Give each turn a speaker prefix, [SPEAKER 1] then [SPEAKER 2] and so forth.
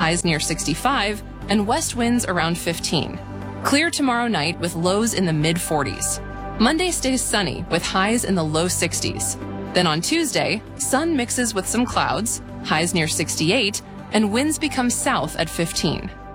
[SPEAKER 1] highs near 65, and west winds around 15. Clear tomorrow night with lows in the mid-40s. Monday stays sunny with highs in the low 60s. Then on Tuesday, sun mixes with some clouds, highs near 68, and winds become south at 15.